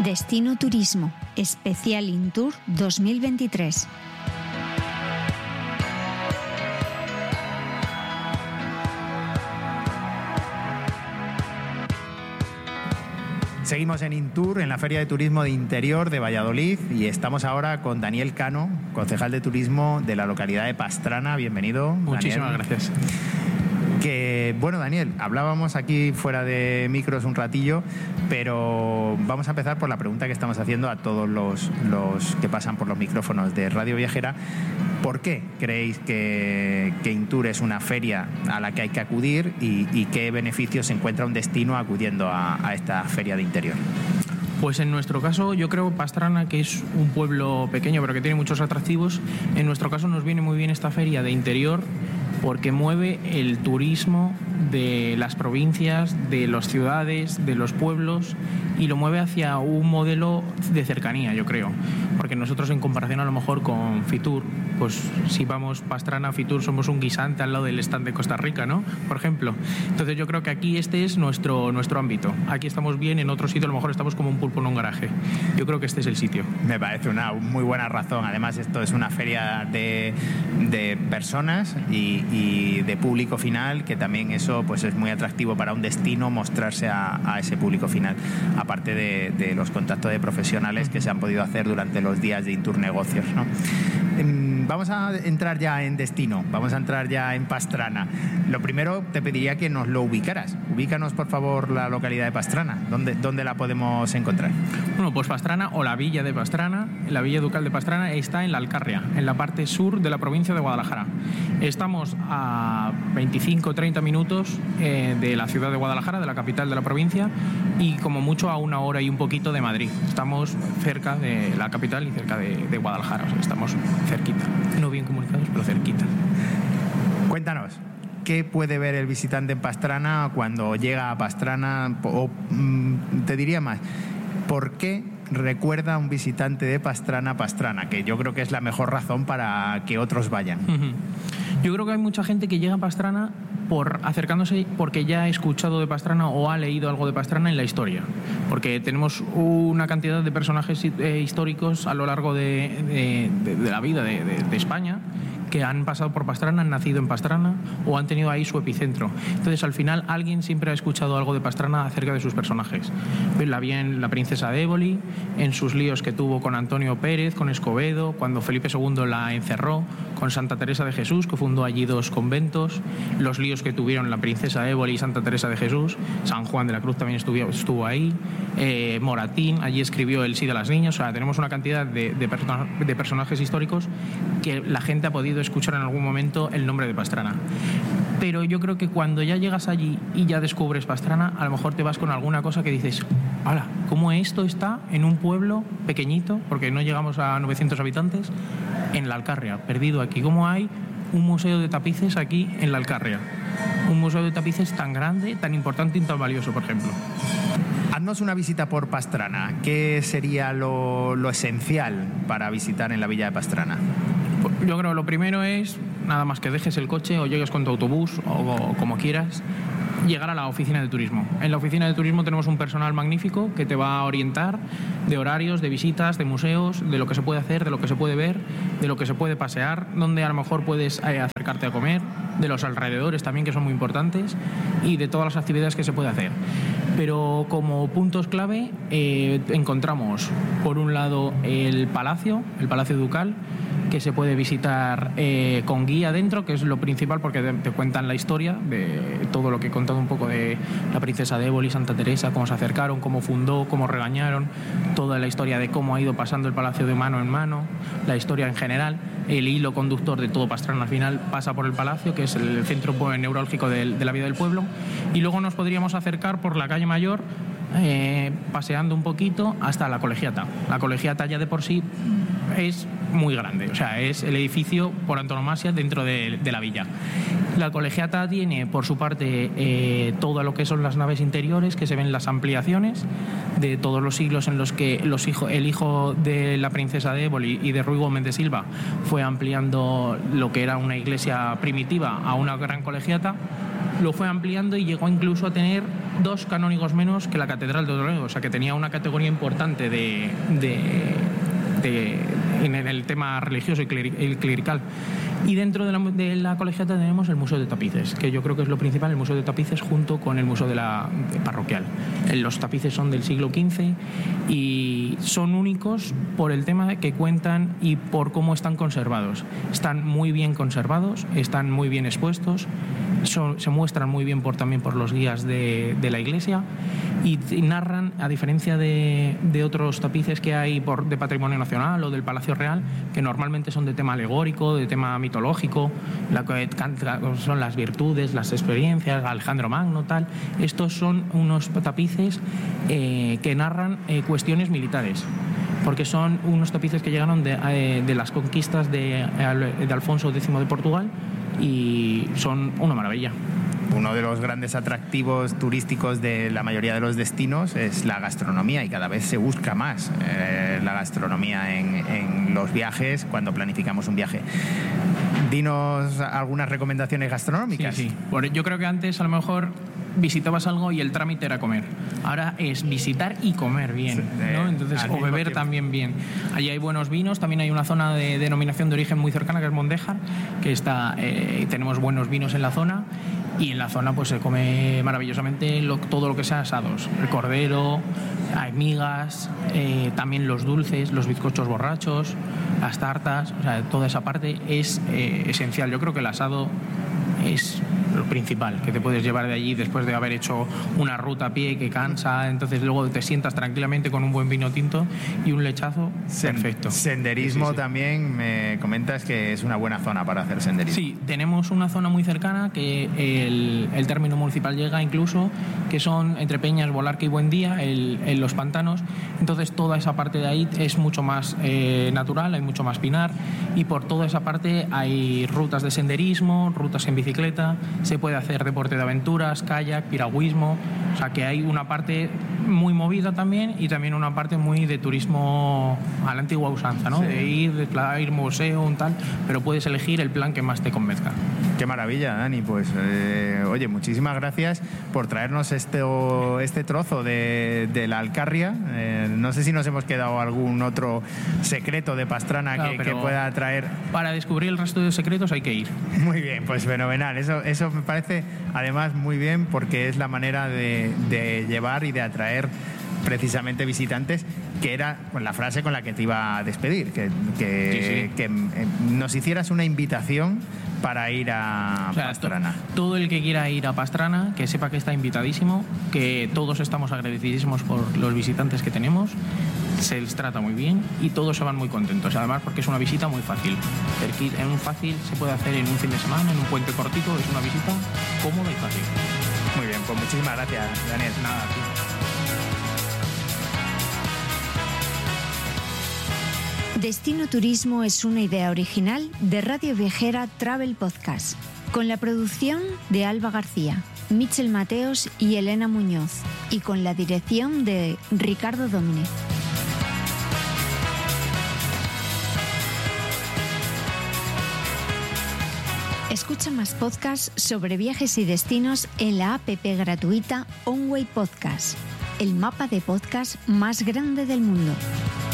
Destino Turismo, especial Intour 2023. Seguimos en Intour, en la Feria de Turismo de Interior de Valladolid, y estamos ahora con Daniel Cano, concejal de turismo de la localidad de Pastrana. Bienvenido. Muchísimas Daniel. Gracias. Bueno, Daniel, hablábamos aquí fuera de micros un ratillo, pero vamos a empezar por la pregunta que estamos haciendo a todos los que pasan por los micrófonos de Radio Viajera. ¿Por qué creéis que Intour es una feria a la que hay que acudir y qué beneficios encuentra un destino acudiendo a esta feria de interior? Pues en nuestro caso, yo creo Pastrana, que es un pueblo pequeño pero que tiene muchos atractivos, en nuestro caso nos viene muy bien esta feria de interior porque mueve el turismo de las provincias, de las ciudades, de los pueblos, y lo mueve hacia un modelo de cercanía, yo creo. Porque nosotros, en comparación a lo mejor con Fitur, pues si vamos Pastrana a Fitur somos un guisante al lado del stand de Costa Rica, ¿no? Por ejemplo. Entonces yo creo que aquí este es nuestro ámbito. Aquí estamos bien, en otro sitio a lo mejor estamos como un pulpo en un garaje. Yo creo que este es el sitio. Me parece una muy buena razón. Además, esto es una feria de personas y de público final, que también eso pues es muy atractivo para un destino, mostrarse a ese público final, aparte de los contactos de profesionales que se han podido hacer durante los días de Intour Negocios, ¿no? Vamos a entrar ya en destino, vamos a entrar ya en Pastrana. Lo primero, te pediría que nos lo ubicaras. Ubícanos, por favor, la localidad de Pastrana. ¿Dónde la podemos encontrar? Bueno, pues Pastrana, o la villa de Pastrana, la villa ducal de Pastrana, está en la Alcarria, en la parte sur de la provincia de Guadalajara. Estamos a 25-30 minutos de la ciudad de Guadalajara, de la capital de la provincia, y como mucho a 1 hora y un poquito de Madrid. Estamos cerca de la capital y cerca de Guadalajara, o sea, estamos cerquita. No bien comunicados, pero cerquita. Cuéntanos, ¿qué puede ver el visitante en Pastrana cuando llega a Pastrana? O te diría más, ¿por qué recuerda a un visitante de Pastrana Pastrana? Que yo creo que es la mejor razón para que otros vayan. Yo creo que hay mucha gente que llega a Pastrana acercándose porque ya ha escuchado de Pastrana o ha leído algo de Pastrana en la historia, porque tenemos una cantidad de personajes históricos a lo largo de la vida de España que han pasado por Pastrana, han nacido en Pastrana o han tenido ahí su epicentro. Entonces, al final, alguien siempre ha escuchado algo de Pastrana acerca de sus personajes. La vi en la princesa de Éboli, en sus líos que tuvo con Antonio Pérez, con Escobedo, cuando Felipe II la encerró, con Santa Teresa de Jesús, que fundó allí 2 conventos, los líos que tuvieron la princesa de Éboli y Santa Teresa de Jesús, San Juan de la Cruz también estuvo ahí, Moratín, allí escribió El sí de las niñas. O sea, tenemos una cantidad de personajes históricos que la gente ha podido escuchar en algún momento el nombre de Pastrana. Pero yo creo que cuando ya llegas allí y ya descubres Pastrana, a lo mejor te vas con alguna cosa que dices, ¡hala! ¿Cómo esto está en un pueblo pequeñito, porque no llegamos a 900 habitantes, en la Alcarria, perdido aquí? ¿Cómo hay un museo de tapices aquí en la Alcarria? Un museo de tapices tan grande, tan importante y tan valioso, por ejemplo. Haznos una visita por Pastrana. ¿Qué sería lo esencial para visitar en la villa de Pastrana? Yo creo que lo primero es, nada más que dejes el coche o llegues con tu autobús o como quieras, llegar a la oficina de turismo. En la oficina de turismo tenemos un personal magnífico que te va a orientar de horarios, de visitas, de museos, de lo que se puede hacer, de lo que se puede ver, de lo que se puede pasear, donde a lo mejor puedes acercarte a comer, de los alrededores también, que son muy importantes, y de todas las actividades que se puede hacer. Pero como puntos clave encontramos, por un lado, el Palacio Ducal, que se puede visitar con guía dentro, que es lo principal, porque te cuentan la historia de todo lo que he contado un poco de la princesa de Éboli, Santa Teresa, cómo se acercaron, cómo fundó, cómo regañaron, toda la historia de cómo ha ido pasando el palacio de mano en mano, la historia en general. El hilo conductor de todo Pastrana al final pasa por el palacio, que es el centro neurálgico de la vida del pueblo, y luego nos podríamos acercar por la calle Mayor, paseando un poquito hasta la Colegiata. La Colegiata ya de por sí es muy grande, o sea, es el edificio por antonomasia dentro de la villa. La Colegiata tiene por su parte todo lo que son las naves interiores, que se ven las ampliaciones de todos los siglos en los que el hijo de la princesa de Éboli y de Ruy Gómez de Silva fue ampliando lo que era una iglesia primitiva a una gran colegiata. lo fue ampliando y llegó incluso a tener 2 canónigos menos que la Catedral de Toledo, o sea que tenía una categoría importante en el tema religioso y clerical. Y dentro de la colegiata tenemos el Museo de Tapices, que yo creo que es lo principal, el Museo de Tapices junto con el Museo de la Parroquial. Los tapices son del siglo XV y son únicos por el tema que cuentan y por cómo están conservados. Están muy bien conservados, están muy bien expuestos, se muestran muy bien también por los guías de la iglesia y narran, a diferencia de otros tapices que hay de Patrimonio Nacional o del Palacio Real, que normalmente son de tema alegórico, de tema mitológico, son las virtudes, las experiencias, Alejandro Magno, tal. Estos son unos tapices que narran cuestiones militares, porque son unos tapices que llegaron de las conquistas de Alfonso X de Portugal y son una maravilla. Uno de los grandes atractivos turísticos de la mayoría de los destinos es la gastronomía y cada vez se busca más la gastronomía en los viajes cuando planificamos un viaje. Dinos algunas recomendaciones gastronómicas. Sí. Yo creo que antes a lo mejor visitabas algo y el trámite era comer. Ahora es visitar y comer bien, ¿no? Entonces, o beber también bien. Allí hay buenos vinos, también hay una zona de denominación de origen muy cercana que es Mondéjar, que tenemos buenos vinos en la zona. Y en la zona pues se come maravillosamente todo lo que sea asados, el cordero, hay migas, también los dulces, los bizcochos borrachos, las tartas, o sea, toda esa parte es esencial. Yo creo que el asado es lo principal que te puedes llevar de allí después de haber hecho una ruta a pie que cansa, entonces luego te sientas tranquilamente con un buen vino tinto y un lechazo perfecto. Senderismo sí. También me comentas que es una buena zona para hacer senderismo. Sí, tenemos una zona muy cercana que el término municipal llega incluso, que son entre Peñas, Bolarca y Buendía, en los pantanos, entonces toda esa parte de ahí es mucho más natural, hay mucho más pinar y por toda esa parte hay rutas de senderismo, rutas en bicicleta, se puede hacer deporte de aventuras, kayak, piragüismo, o sea que hay una parte muy movida también y también una parte muy de turismo a la antigua usanza, ¿no? Sí. De ir museo, un tal, pero puedes elegir el plan que más te convenzca. Qué maravilla, Dani. Pues, oye, muchísimas gracias por traernos este trozo de la Alcarria. No sé si nos hemos quedado algún otro secreto de Pastrana que pueda traer. Para descubrir el resto de secretos hay que ir. Muy bien, pues fenomenal. Eso me parece, además, muy bien porque es la manera de llevar y de atraer precisamente visitantes, que era la frase con la que te iba a despedir, que nos hicieras una invitación para ir a Pastrana. Todo el que quiera ir a Pastrana, que sepa que está invitadísimo, que todos estamos agradecidísimos por los visitantes que tenemos, se les trata muy bien y todos se van muy contentos, además porque es una visita muy fácil. Se puede hacer en un fin de semana, en un puente cortito, es una visita cómoda y fácil. Muy bien, pues muchísimas gracias, Daniel. Nada, tío. Destino Turismo es una idea original de Radio Viajera Travel Podcast, con la producción de Alba García, Michel Mateos y Elena Muñoz, y con la dirección de Ricardo Domínguez. Escucha más podcasts sobre viajes y destinos en la app gratuita OnWay Podcast, el mapa de podcast más grande del mundo.